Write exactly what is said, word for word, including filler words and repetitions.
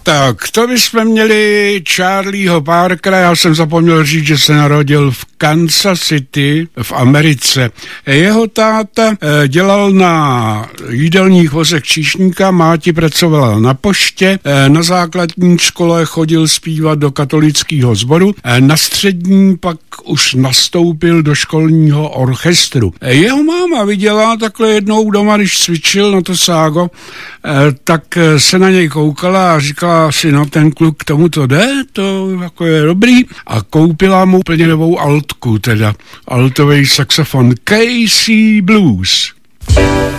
tak, to bychom měli Charlieho Parkera, já jsem zapomněl říct, že se narodil v Kansas City v Americe. Jeho táta dělal na jídelních vozech číšníka, máti pracovala na poště, na základní škole chodil zpívat do katolického sboru, na střední pak už nastoupil do školního orchestru. Jeho máma viděla takhle jednou doma, když cvičil na to ságo, tak se na něj koukala a říkala si, no ten kluk k tomu to jde, to jako je dobrý, a koupila mu plně novou altku, teda altový saxofon Casey Blues.